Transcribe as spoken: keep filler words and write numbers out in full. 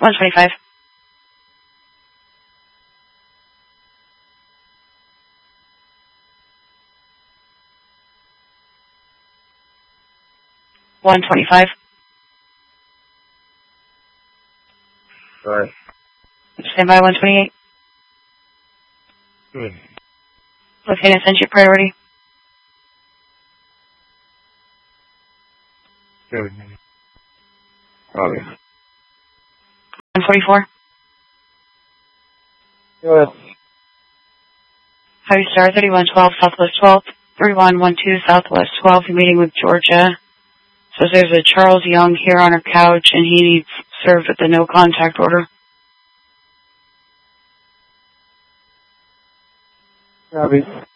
one twenty-five. one twenty-five. Alright. Stand by one twenty-eight. Good. Locating Ascension priority. Good. Copy. one forty-four. Go ahead. Highway Star thirty-one twelve, Southwest twelve, thirty-one twelve, Southwest twelve. You're meeting with Georgia. So there's a Charles Young here on her couch, and he needs served with the no contact order. Copy.